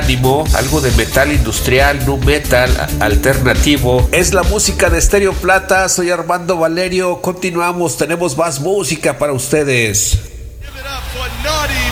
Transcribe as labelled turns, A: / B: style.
A: ánimo, algo de metal industrial, nu metal, alternativo. Es la música de Stereo Plata, soy Armando Valerio, continuamos, tenemos más música para ustedes.
B: Give it up for Naughty